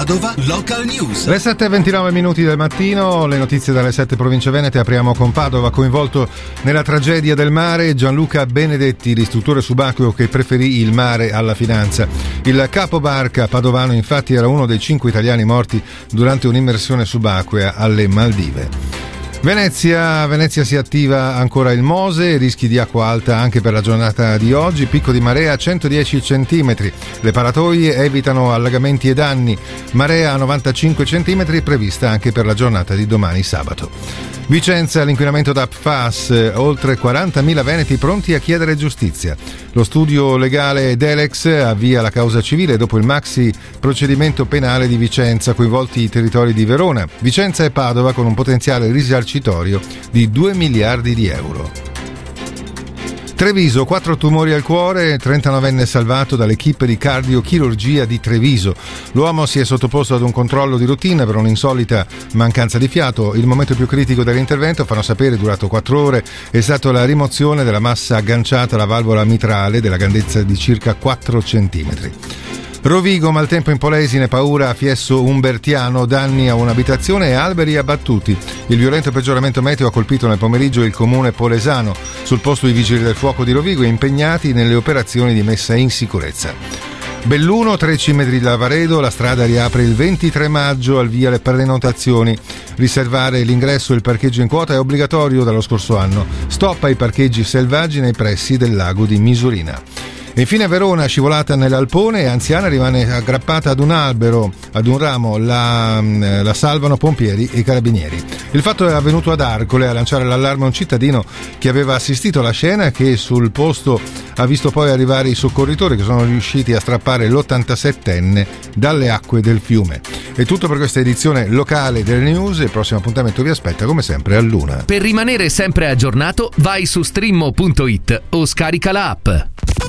Padova Local News. Le 7:29 del mattino, le notizie dalle 7 province venete. Apriamo con Padova. Coinvolto nella tragedia del mare Gianluca Benedetti, l'istruttore subacqueo che preferì il mare alla finanza. Il capobarca padovano infatti era uno dei 5 italiani morti durante un'immersione subacquea alle Maldive. Venezia si attiva ancora il Mose, rischi di acqua alta anche per la giornata di oggi, picco di marea 110 centimetri, le paratoie evitano allagamenti e danni, marea a 95 centimetri prevista anche per la giornata di domani sabato. Vicenza, l'inquinamento da PFAS, oltre 40.000 veneti pronti a chiedere giustizia. Lo studio legale Delex avvia la causa civile dopo il maxi procedimento penale di Vicenza, coinvolti i territori di Verona, Vicenza e Padova con un potenziale risarcitorio di 2 miliardi di euro. Treviso, 4 tumori al cuore, 39enne salvato dall'equipe di cardiochirurgia di Treviso. L'uomo si è sottoposto ad un controllo di routine per un'insolita mancanza di fiato. Il momento più critico dell'intervento, fanno sapere, durato 4 ore, è stato la rimozione della massa agganciata alla valvola mitrale della grandezza di circa 4 centimetri. Rovigo, maltempo in Polesine, paura a Fiesso Umbertiano, danni a un'abitazione e alberi abbattuti. Il violento peggioramento meteo ha colpito nel pomeriggio il comune polesano. Sul posto i vigili del fuoco di Rovigo impegnati nelle operazioni di messa in sicurezza. Belluno, 13 metri di Lavaredo, la strada riapre il 23 maggio, al via le prenotazioni. Riservare l'ingresso e il parcheggio in quota è obbligatorio dallo scorso anno. Stop ai parcheggi selvaggi nei pressi del lago di Misurina. E infine Verona, scivolata nell'Alpone e anziana rimane aggrappata ad un albero, ad un ramo, la salvano pompieri e carabinieri. Il fatto è avvenuto ad Arcole. A lanciare l'allarme un cittadino che aveva assistito alla scena e che sul posto ha visto poi arrivare i soccorritori che sono riusciti a strappare l'87enne dalle acque del fiume. È tutto per questa edizione locale delle news. Il prossimo appuntamento vi aspetta come sempre all'1. Per rimanere sempre aggiornato vai su streammo.it o scarica la app.